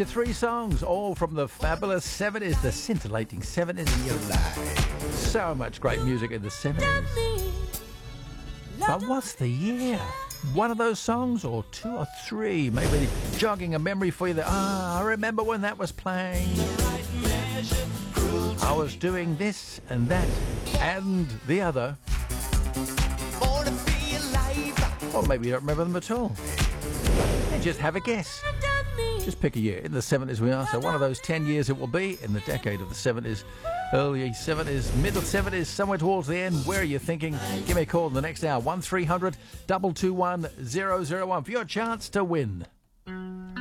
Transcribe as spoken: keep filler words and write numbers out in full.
you three songs, all from the fabulous seventies, the scintillating seventies in your life. So much great music in the seventies. But what's the year? One of those songs, or two or three? Maybe jogging a memory for you that, ah, I remember when that was playing. I was doing this and that and the other. Or maybe you don't remember them at all. And just have a guess. Just pick a year. In the seventies we are, so one of those ten years it will be in the decade of the seventies. Early seventies, middle seventies, somewhere towards the end. Where are you thinking? Give me a call in the next hour. one three hundred, two two one, zero zero one for your chance to win.